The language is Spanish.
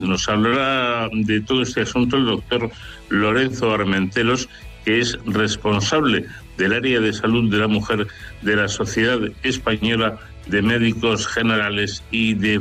Nos hablará de todo este asunto el doctor Lorenzo Armenteros, que es responsable del área de salud de la mujer de la Sociedad Española de Médicos Generales y de